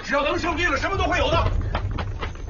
只要能兄弟了，什么都会有的。